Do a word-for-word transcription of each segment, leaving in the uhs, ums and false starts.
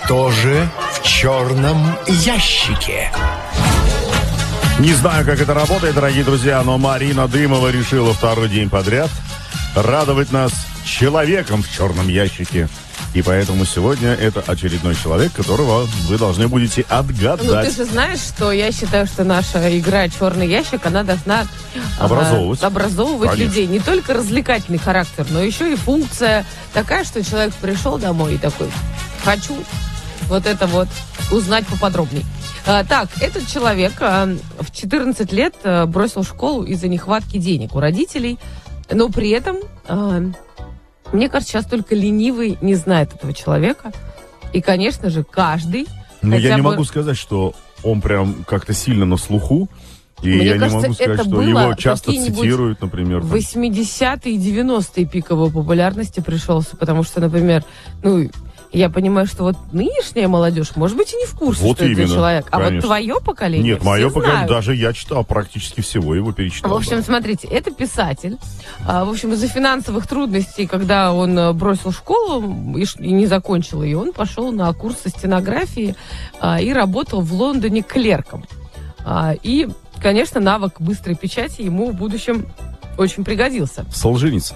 Что же в черном ящике? Не знаю, как это работает, дорогие друзья, но Марина Дымова решила второй день подряд радовать нас человеком в черном ящике. И поэтому сегодня это очередной человек, которого вы должны будете отгадать. Ну, ты же знаешь, что я считаю, что наша игра «Черный ящик», она должна образовывать, а, образовывать Конечно. людей. Не только развлекательный характер, но еще и функция такая, что человек пришел домой и такой: хочу вот это вот узнать поподробнее. А, так, этот человек а, в четырнадцать лет а, бросил школу из-за нехватки денег у родителей, но при этом... А, Мне кажется, сейчас только ленивый не знает этого человека. И, конечно же, каждый... Но я не бы... могу сказать, что он прям как-то сильно на слуху. И Мне я кажется, не могу сказать, это что было его часто цитируют, например. В восьмидесятые и девяностые пик его популярности пришелся. Потому что, например, ну... Я понимаю, что вот нынешняя молодежь, может быть, и не в курсе, вот что именно, это за человек. А конечно. вот твое поколение Нет, мое поколение, знают. даже я читал, практически всего его перечитал. В общем, да. смотрите, это писатель. А, в общем, из-за финансовых трудностей, когда он бросил школу и, и не закончил ее, он пошел на курсы стенографии а, и работал в Лондоне клерком. А, и, конечно, навык быстрой печати ему в будущем очень пригодился. Солженицын.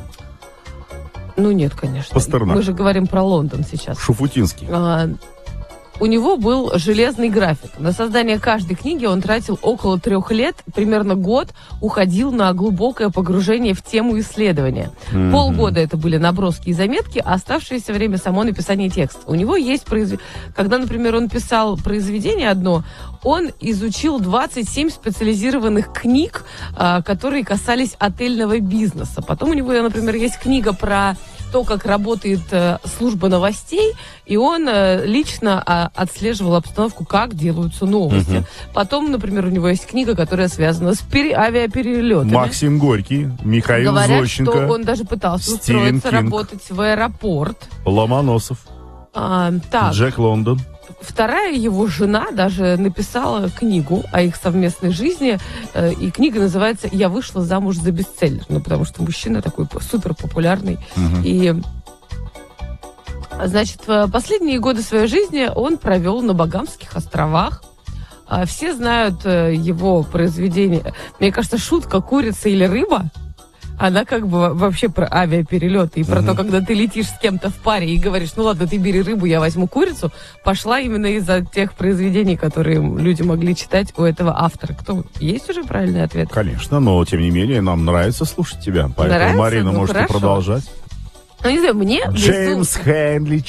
Ну, нет, конечно. Пастернак. Мы же говорим про Лондон сейчас. Шуфутинский. А, у него был железный график. На создание каждой книги он тратил около трех лет, примерно год уходил на глубокое погружение в тему исследования. Mm-hmm. Полгода это были наброски и заметки, а оставшееся время само написание текста. У него есть произведение... Когда, например, он писал произведение одно, он изучил двадцать семь специализированных книг, а, которые касались отельного бизнеса. Потом у него, например, есть книга про то, как работает э, служба новостей, и он э, лично э, отслеживал обстановку, как делаются новости. Uh-huh. Потом, например, у него есть книга, которая связана с пере- авиаперелетами. Максим Горький, Михаил Говорят, Зощенко. что он даже пытался Стивен устроиться, Кинг. работать в аэропорт. Ломоносов. А, так. Джек Лондон. Вторая его жена даже написала книгу о их совместной жизни, э, и книга называется «Я вышла замуж за бестселлер», ну, потому что мужчина такой супер популярный. Uh-huh. И, значит, в последние годы своей жизни он провел на Багамских островах. А, все знают э, его произведение. Мне кажется, шутка «Курица или рыба», она как бы вообще про авиаперелеты и про uh-huh. то, когда ты летишь с кем-то в паре и говоришь: ну ладно, ты бери рыбу, я возьму курицу, пошла именно из-за тех произведений, которые люди могли читать у этого автора. Кто? Есть уже правильный ответ? Конечно, но тем не менее нам нравится слушать тебя. Поэтому, нравится? Марина, Ну, можете хорошо. продолжать. Ну, не знаю, мне... Джеймс Хенли